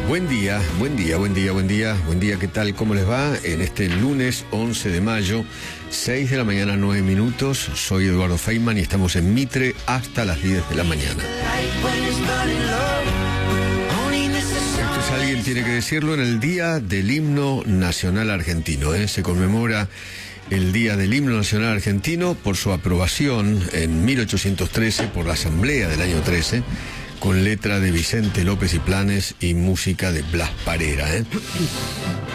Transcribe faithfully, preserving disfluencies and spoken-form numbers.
Buen día, buen día, buen día, buen día, buen día, ¿qué tal? ¿Cómo les va? En este lunes once de mayo, seis de la mañana, nueve minutos, soy Eduardo Feynman y estamos en Mitre hasta las diez de la mañana. Esto es Alguien Tiene que Decirlo en el Día del Himno Nacional Argentino, ¿eh? Se conmemora el Día del Himno Nacional Argentino por su aprobación en mil ochocientos trece por la Asamblea del año trece, con letra de Vicente López y Planes y música de Blas Parera, ¿eh?